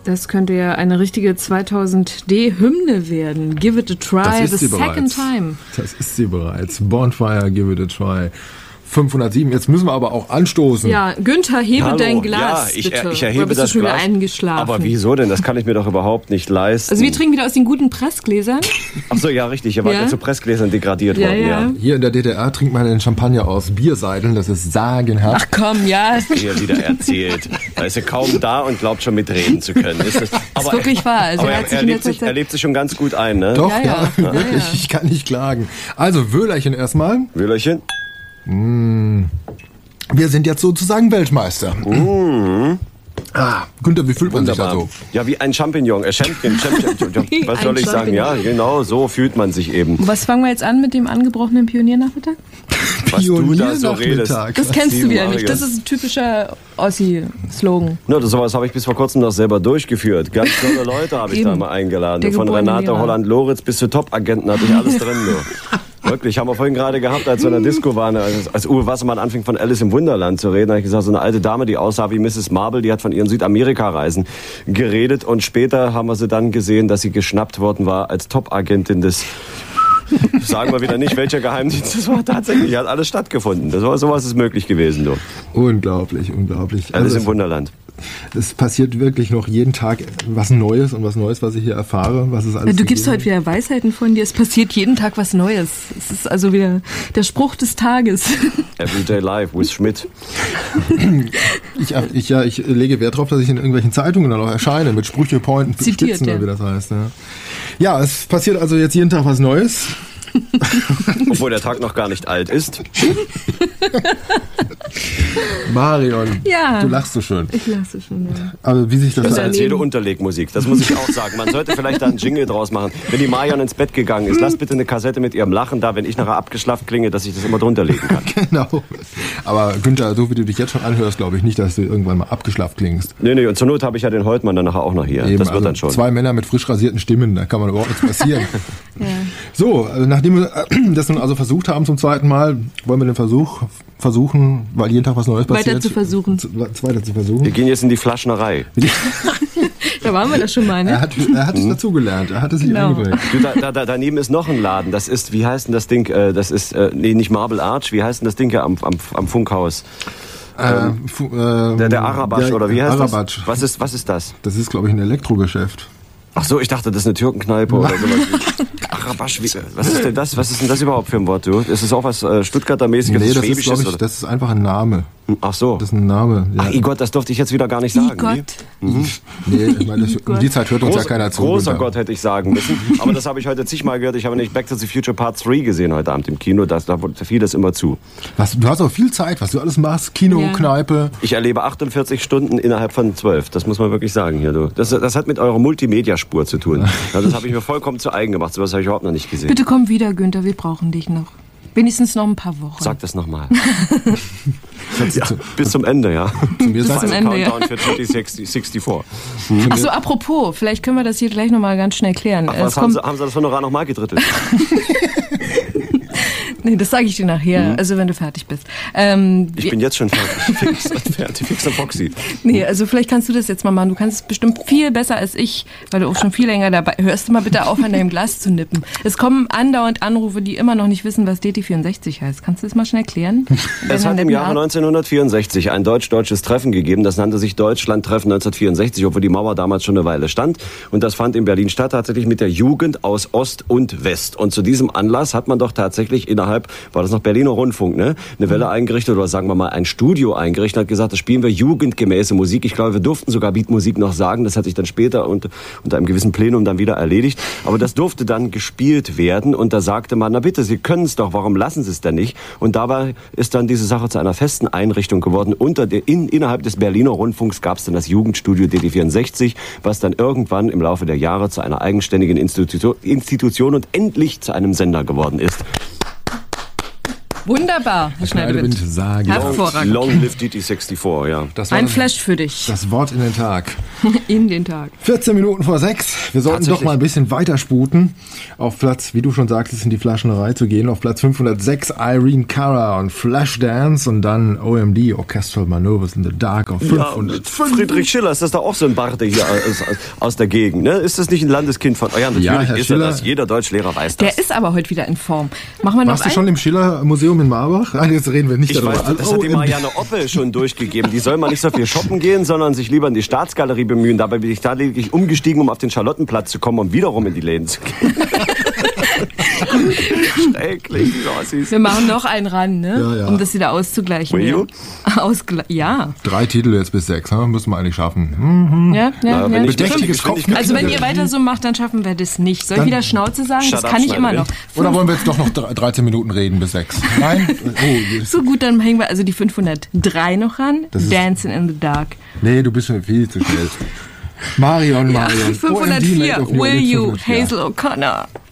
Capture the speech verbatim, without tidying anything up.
Das könnte ja eine richtige zweitausend D-Hymne werden. Give it a try the second time. Das ist sie bereits. Bonfire, give it a try. fünfhundertsieben. Jetzt müssen wir aber auch anstoßen. Ja, Günther, hebe Hallo. dein Glas, ja, ich, bitte. ich erhebe Oder bist das du schon Glas. wieder eingeschlafen? Aber wieso denn? Das kann ich mir doch überhaupt nicht leisten. Also wir trinken wieder aus den guten Pressgläsern. Ach so, ja, richtig. Ihr wart Ja? ja zu Pressgläsern degradiert Ja, worden. ja. Ja. Hier in der D D R trinkt man den Champagner aus Bierseideln. Das ist sagenhaft. Ach komm, ja. Wie er wieder erzählt. Da ist er kaum da und glaubt schon mitreden zu können. Ist das, aber, ist wirklich wahr. Also aber er, er, hat sich er, in lebt letzter sich, Zeit- er lebt sich schon ganz gut ein, ne? Doch, Ja, ja, ja. wirklich. Ja, ja. Ich kann nicht klagen. Also, Wöhlerchen erstmal. Wöhlerchen? Wir sind jetzt sozusagen Weltmeister. Mhm. Ah, Günther, wie fühlt man sich da so? Ja, wie ein Champignon. Äh, Champion, Champion. Wie Was ein soll ich sagen? Ja, genau, so fühlt man sich eben. Was fangen wir jetzt an mit dem angebrochenen Pioniernachmittag? Was du da so redest. Pioniernachmittag. Das kennst du wieder Mario. nicht. Das ist ein typischer Ossi-Slogan. Na, das sowas habe ich bis vor kurzem noch selber durchgeführt. Ganz tolle Leute habe ich Eben. da mal eingeladen. Der Von geborene Renate Lehrer. Holland-Loritz bis zu Top-Agenten hatte ich alles drin. Nur. Wirklich, haben wir vorhin gerade gehabt, als wir in der Disco waren, als, als Uwe Wassermann anfing von Alice im Wunderland zu reden, habe ich gesagt, so eine alte Dame, die aussah wie Misses Marble, die hat von ihren Südamerika-Reisen geredet und später haben wir sie dann gesehen, dass sie geschnappt worden war als Top-Agentin des... Sagen wir wieder nicht, welcher Geheimdienst das war. Tatsächlich hat alles stattgefunden. Das war, sowas ist möglich gewesen. Du. Unglaublich, unglaublich. Alles Also, im Wunderland. es passiert wirklich noch jeden Tag was Neues und was Neues, was ich hier erfahre. Was es alles Du gibst gegeben heute wieder Weisheiten von dir. Es passiert jeden Tag was Neues. Es ist also wieder der Spruch des Tages. Everyday Life with Schmidt. Ich, ich, ja, ich lege Wert darauf, dass ich in irgendwelchen Zeitungen dann auch erscheine, mit Sprüche, Pointen, Zitiert, Spitzen, ja. wie das heißt. Ja. ja, es passiert also jetzt jeden Tag was Neues. Obwohl der Tag noch gar nicht alt ist. Marion, Ja. du lachst so schön. Ich lasse schon, ja. Aber wie sich das... Besser da- als jede Unterlegmusik, das muss ich auch sagen. Man sollte vielleicht da einen Jingle draus machen. Wenn die Marion ins Bett gegangen ist, lasst bitte eine Kassette mit ihrem Lachen da, wenn ich nachher abgeschlafft klinge, dass ich das immer drunter legen kann. Genau. Aber Günther, so wie du dich jetzt schon anhörst, glaube ich nicht, dass du irgendwann mal abgeschlafft klingst. Nee, nee, und zur Not habe ich ja den Holtmann dann nachher auch noch hier. Eben, das wird also dann schon. Zwei Männer mit frisch rasierten Stimmen, da kann man überhaupt nichts passieren. Ja. So, also nachdem wir äh, das nun also versucht haben zum zweiten Mal, wollen wir den Versuch versuchen, weil jeden Tag was Neues Weiter passiert. zu versuchen. zu- Weiter zu versuchen. Wir gehen jetzt in die Flaschnerei. Da waren wir das schon mal, Er ne? hat, er hat es dazugelernt, er hat es sich Genau. eingeprägt. Du, da, da, da, daneben ist noch ein Laden. Das ist, wie heißt denn das Ding? Äh, Das ist, äh, nee, nicht Marble Arch. Wie heißt denn das Ding hier am, am, am Funkhaus? Äh, fu- äh, Der, der Arabasch, der oder wie heißt Arabasch. das? Was ist, was ist das? Das ist, glaube ich, ein Elektrogeschäft. Ach so, ich dachte, das ist eine Türkenkneipe oder sowas. Arabasch, wie, was ist denn das? Was ist denn das überhaupt für ein Wort? Du? Ist das auch was äh, Stuttgarter-mäßiges, Nee, das ist, Schwäbisches? glaube ich, oder? das ist einfach ein Name. Ach so. Das ist ein Name. Ja. Ach, Igott, das durfte ich jetzt wieder gar nicht sagen. Gott. wie? Nee, ich meine, das, um die Zeit hört uns ja Groß, keiner zu. großer Günther. Gott hätte ich sagen müssen. Aber das habe ich heute zigmal gehört. Ich habe nämlich Back to the Future Part drei gesehen heute Abend im Kino. Das, da fiel das immer zu. Was, du hast auch viel Zeit, was du alles machst. Kino, Ja. Kneipe. Ich erlebe achtundvierzig Stunden innerhalb von zwölf. Das muss man wirklich sagen hier. Du. Das, das hat mit eurer Multimedia-Spur zu tun. Also das habe ich mir vollkommen zu eigen gemacht. So was habe ich überhaupt noch nicht gesehen. Bitte komm wieder, Günther, wir brauchen dich noch. Wenigstens noch ein paar Wochen. Sag das nochmal. Ja, bis zum Ende, ja. Zu mir sagt zum Also Ende, ja. Countdown für zwanzig sechsundsiebzig. Ach so, apropos, vielleicht können wir das hier gleich nochmal ganz schnell klären. Ach, Es was haben kommt, Sie, haben Sie das Honorar nochmal gedrittelt? nee, das sage ich dir nachher, also wenn du fertig bist. Ähm, Ich bin jetzt schon fertig. Fix und fertig. Fix und Foxy. nee, also vielleicht kannst du das jetzt mal machen. Du kannst es bestimmt viel besser als ich, weil du auch schon viel länger dabei. Hörst du mal bitte auf, an deinem Glas zu nippen. Es kommen andauernd Anrufe, die immer noch nicht wissen, was D T vierundsechzig heißt. Kannst du das mal schnell klären? Es hat im Jahre neunzehnhundertvierundsechzig ein deutsch-deutsches Treffen gegeben. Das nannte sich Deutschlandtreffen neunzehnhundertvierundsechzig, obwohl die Mauer damals schon eine Weile stand. Und das fand in Berlin statt, tatsächlich mit der Jugend aus Ost und West. Und zu diesem Anlass hat man doch tatsächlich innerhalb, war das noch Berliner Rundfunk, ne, eine Welle eingerichtet oder sagen wir mal ein Studio eingerichtet und hat gesagt, da spielen wir jugendgemäße Musik. Ich glaube, wir durften sogar Beatmusik noch sagen. Das hat sich dann später unter, unter einem gewissen Plenum dann wieder erledigt. Aber das durfte dann gespielt werden. Und da sagte man, na bitte, Sie können es doch, warum lassen Sie es denn nicht? Und dabei ist dann diese Sache zu einer festen Einrichtung geworden. Unter der, in, innerhalb des Berliner Rundfunks gab es dann das Jugendstudio D T vierundsechzig, was dann irgendwann im Laufe der Jahre zu einer eigenständigen Institution, Institution und endlich zu einem Sender geworden ist. Wunderbar, Herr Schneidewind. Schneidewind. Sage. Hervorragend. Long live D T sechsundsiebzig, ja. Das war Ein das, Flash für dich. das Wort in den Tag. In den Tag. vierzehn Minuten vor sechs. Wir sollten doch mal ein bisschen weiter sputen. Auf Platz, wie du schon sagtest, in die Flaschenreihe zu gehen. Auf Platz fünfhundertsechs Irene Cara und Flashdance und dann O M D, Orchestral Maneuvers in the Dark auf fünfhundertfünf. Ja, Friedrich Schiller, ist das da auch so ein Barte hier aus, aus der Gegend? Ne? Ist das nicht ein Landeskind von... Oh ja, natürlich Ja, Herr ist Schiller. er das. Jeder Deutschlehrer weiß das. Der ist aber heute wieder in Form. Machen wir noch Warst du einen? schon im Schiller-Museum in Marbach? Nein, jetzt reden wir nicht Ich darüber. weiß, das hat die O M D. Marianne Oppel schon durchgegeben. Die soll mal nicht so viel shoppen gehen, sondern sich lieber in die Staatsgalerie bemühen. Dabei bin ich da lediglich umgestiegen, um auf den Charlottenplatz zu kommen, um wiederum in die Läden zu gehen. Schrecklich, die Ossis. Wir machen noch einen ran, ne? Ja, ja. Um das wieder auszugleichen. Will you? Ausgle ja. Drei Titel jetzt bis sechs, ne? Müssen wir eigentlich schaffen. Hm. Ja, ja, Ja, ja. wenn ich Bedächtiges Kopfkino. Also wenn ihr weiter so macht, dann schaffen wir das nicht. Soll ich Dann- wieder Schnauze sagen? Shut Das up, kann ich immer noch. Schneidewind. Oder wollen wir jetzt doch noch dreizehn Minuten reden bis sechs? Nein? Oh, So gut, dann hängen wir also die fünfhundertdrei noch ran. Das ist- Dancing in the Dark. nee, du bist mir viel zu schnell. Marion, Marion. O M D, Made fünfhundertvier. of New Will Orleans, You? fünfhundertvier. Hazel O'Connor.